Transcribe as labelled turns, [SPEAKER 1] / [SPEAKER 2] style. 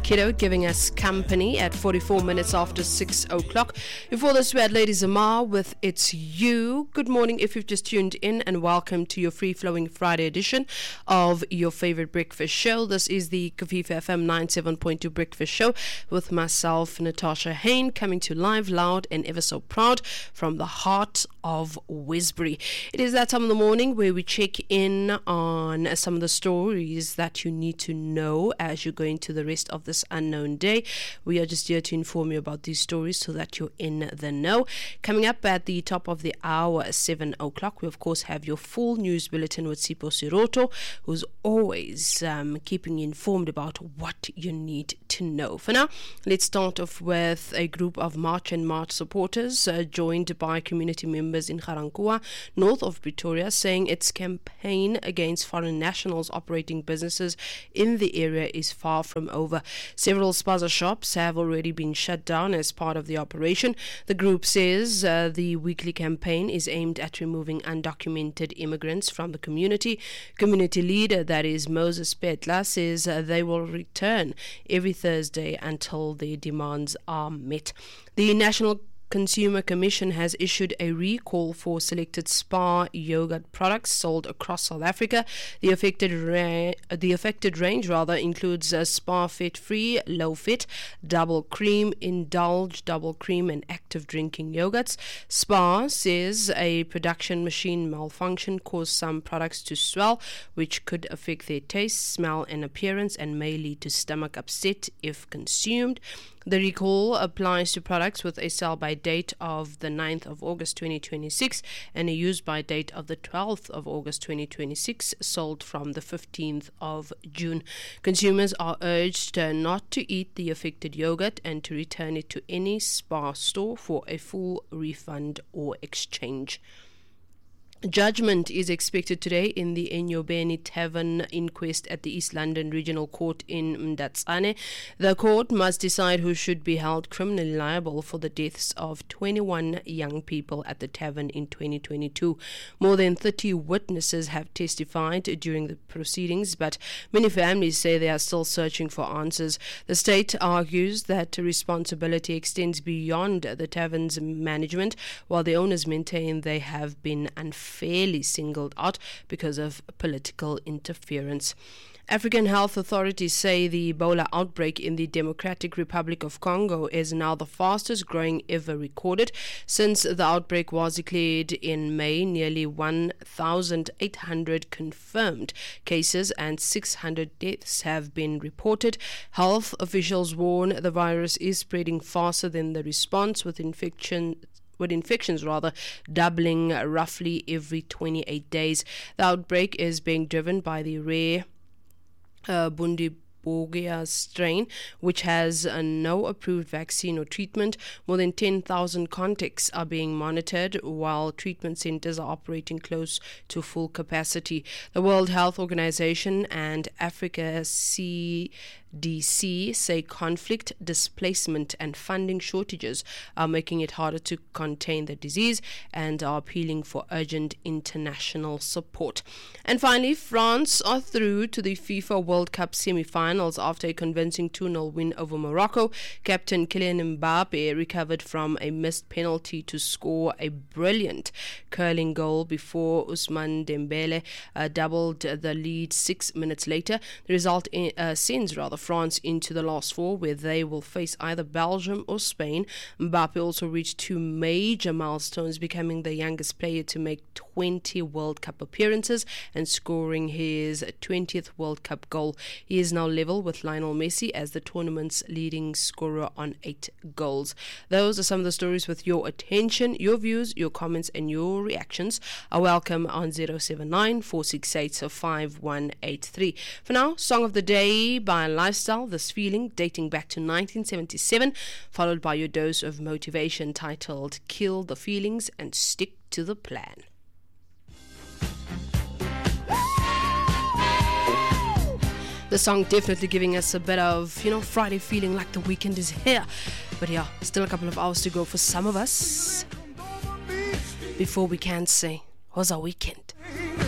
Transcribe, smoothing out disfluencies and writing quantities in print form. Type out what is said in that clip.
[SPEAKER 1] Kiddo giving us company at 44 minutes after 6 o'clock. Before this, we had Lady Zamar with It's You. Good morning if you've just tuned in, and welcome to your free-flowing Friday edition of your favorite breakfast show. This is the Kafifa FM 97.2 breakfast show with myself, Natasha Hain, coming to you live, loud, and ever so proud from the heart of Westbury. It is that time of the morning where we check in on some of the stories that you need to know as you go into the rest of this unknown day. We are just here to inform you about these stories so that you're in the know. Coming up at the top of the hour at 7 o'clock, we of course have your full news bulletin with Sipho Siroto, who's always keeping you informed about what you need to know. For now, let's start off with a group of March and March supporters joined by community members in Ga-Rankuwa, north of Pretoria, saying its campaign against foreign nationals operating businesses in the area is far from over. Several spaza shops have already been shut down as part of the operation. The group says the weekly campaign is aimed at removing undocumented immigrants from the community. Community leader, that is Moses Petla, says they will return every Thursday until their demands are met. The National Consumer Commission has issued a recall for selected Spar yogurt products sold across South Africa. The affected range includes Spar Fit Free, Low Fit, Double Cream, Indulge, Double Cream, and Active Drinking yogurts. Spar says a production machine malfunction caused some products to swell, which could affect their taste, smell, and appearance, and may lead to stomach upset if consumed. The recall applies to products with a sell-by date of the 9th of August 2026 and a use-by date of the 12th of August 2026, sold from the 15th of June. Consumers are urged not to eat the affected yogurt and to return it to any Spar store for a full refund or exchange. Judgment is expected today in the Enyobeni Tavern inquest at the East London Regional Court in Mdatsane. The court must decide who should be held criminally liable for the deaths of 21 young people at the tavern in 2022. More than 30 witnesses have testified during the proceedings, but many families say they are still searching for answers. The state argues that responsibility extends beyond the tavern's management, while the owners maintain they have been unfairly singled out because of political interference. African health authorities say the Ebola outbreak in the Democratic Republic of Congo is now the fastest growing ever recorded. Since the outbreak was declared in May, nearly 1,800 confirmed cases and 600 deaths have been reported. Health officials warn the virus is spreading faster than the response, with infections doubling roughly every 28 days. The outbreak is being driven by the rare Bundibugia strain, which has no approved vaccine or treatment. More than 10,000 contacts are being monitored, while treatment centers are operating close to full capacity. The World Health Organization and Africa CDC say conflict, displacement, and funding shortages are making it harder to contain the disease and are appealing for urgent international support. And finally, France are through to the FIFA World Cup semi-finals after a convincing 2-0 win over Morocco. Captain Kylian Mbappe recovered from a missed penalty to score a brilliant curling goal before Ousmane Dembele doubled the lead 6 minutes later. The result sends France into the last four, where they will face either Belgium or Spain. Mbappe also reached two major milestones, becoming the youngest player to make 20 World Cup appearances and scoring his 20th World Cup goal. He is now level with Lionel Messi as the tournament's leading scorer on 8 goals. Those are some of the stories with your attention. Your views, your comments, and your reactions are welcome on 079 468 5183. For now, Song of the Day by Lifestyle, This Feeling, dating back to 1977, followed by your dose of motivation titled Kill the Feelings and Stick to the Plan. The song definitely giving us a bit of, Friday feeling like the weekend is here. But yeah, still a couple of hours to go for some of us before we can say, how's our weekend?